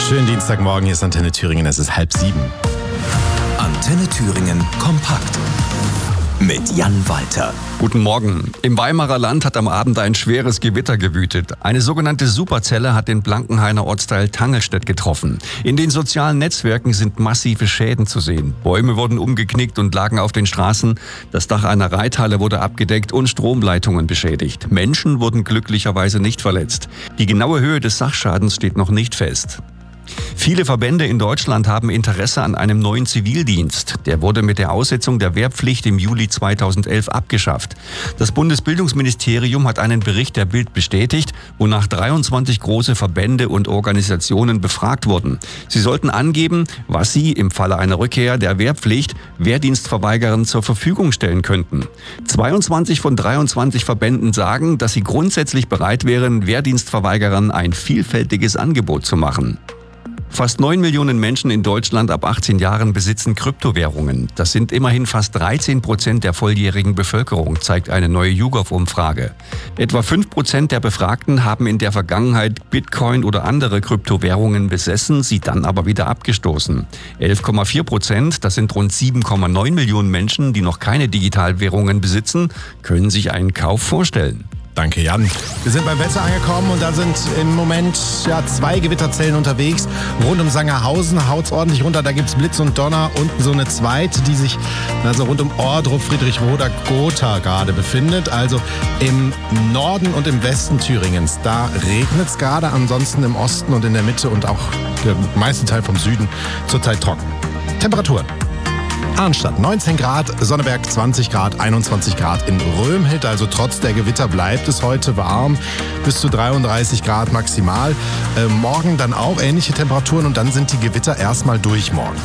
Schönen Dienstagmorgen, hier ist Antenne Thüringen, es ist 6:30. Antenne Thüringen kompakt mit Jan Walter. Guten Morgen. Im Weimarer Land hat am Abend ein schweres Gewitter gewütet. Eine sogenannte Superzelle hat den Blankenhainer Ortsteil Tangelstedt getroffen. In den sozialen Netzwerken sind massive Schäden zu sehen. Bäume wurden umgeknickt und lagen auf den Straßen. Das Dach einer Reithalle wurde abgedeckt und Stromleitungen beschädigt. Menschen wurden glücklicherweise nicht verletzt. Die genaue Höhe des Sachschadens steht noch nicht fest. Viele Verbände in Deutschland haben Interesse an einem neuen Zivildienst. Der wurde mit der Aussetzung der Wehrpflicht im Juli 2011 abgeschafft. Das Bundesbildungsministerium hat einen Bericht der Bild bestätigt, wonach 23 große Verbände und Organisationen befragt wurden. Sie sollten angeben, was sie im Falle einer Rückkehr der Wehrpflicht Wehrdienstverweigerern zur Verfügung stellen könnten. 22 von 23 Verbänden sagen, dass sie grundsätzlich bereit wären, Wehrdienstverweigerern ein vielfältiges Angebot zu machen. Fast 9 Millionen Menschen in Deutschland ab 18 Jahren besitzen Kryptowährungen. Das sind immerhin fast 13% der volljährigen Bevölkerung, zeigt eine neue YouGov-Umfrage. Etwa 5% der Befragten haben in der Vergangenheit Bitcoin oder andere Kryptowährungen besessen, sie dann aber wieder abgestoßen. 11,4%, das sind rund 7,9 Millionen Menschen, die noch keine Digitalwährungen besitzen, können sich einen Kauf vorstellen. Danke, Jan. Wir sind beim Wetter angekommen und da sind im Moment 2 Gewitterzellen unterwegs. Rund um Sangerhausen haut's ordentlich runter, da gibt's Blitz und Donner. Unten so eine zweite, die sich rund um Ohrdruf, Friedrichroda, Gotha gerade befindet. Also im Norden und im Westen Thüringens. Da regnet's gerade, ansonsten im Osten und in der Mitte und auch der meiste Teil vom Süden zurzeit trocken. Temperaturen. Arnstadt 19 Grad, Sonneberg 20 Grad, 21 Grad in Römhild. Also trotz der Gewitter bleibt es heute warm, bis zu 33 Grad maximal. Morgen dann auch ähnliche Temperaturen und dann sind die Gewitter erstmal durch morgen.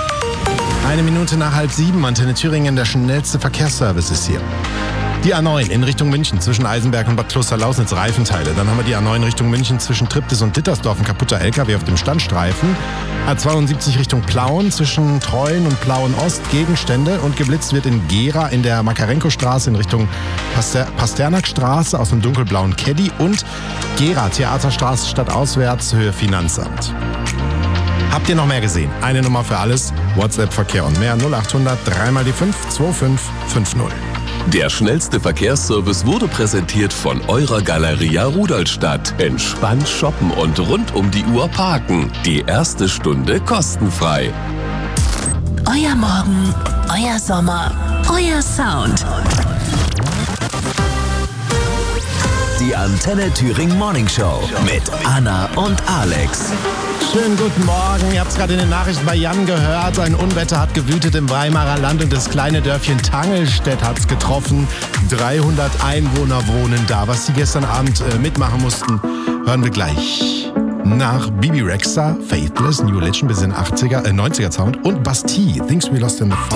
1 Minute nach 6:30, Antenne Thüringen, der schnellste Verkehrsservice ist hier. Die A9 in Richtung München zwischen Eisenberg und Bad Klosterlausnitz Reifenteile. Dann haben wir die A9 Richtung München zwischen Triptis und Dittersdorf, ein kaputter LKW auf dem Standstreifen. A72 Richtung Plauen zwischen Treuen und Plauen Ost Gegenstände und geblitzt wird in Gera in der Makarenko-Straße in Richtung Pasternakstraße aus dem dunkelblauen Caddy und Gera Theaterstraße stadtauswärts Höhe Finanzamt. Habt ihr noch mehr gesehen? Eine Nummer für alles, WhatsApp-Verkehr und mehr 0800 3 die 5 2550. Der schnellste Verkehrsservice wurde präsentiert von eurer Galeria Rudolstadt. Entspannt shoppen und rund um die Uhr parken. Die erste Stunde kostenfrei. Euer Morgen, euer Sommer, euer Sound. Die Antenne Thüringen Morning Show mit Anna und Alex. Schönen guten Morgen. Ihr habt es gerade in den Nachrichten bei Jan gehört. Ein Unwetter hat gewütet im Weimarer Land und das kleine Dörfchen Tangelstedt hat es getroffen. 300 Einwohner wohnen da. Was sie gestern Abend mitmachen mussten, hören wir gleich. Nach Bibi Rexha, Faithless, New Religion bis in 90er Sound und Bastille, Things We Lost in the Fire.